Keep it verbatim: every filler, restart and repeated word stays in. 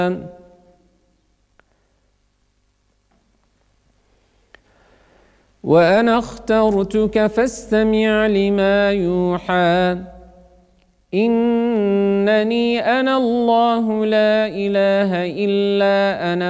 وأنا اخترتك فاستمع لما يوحى إنني أنا الله لا إله إلا أنا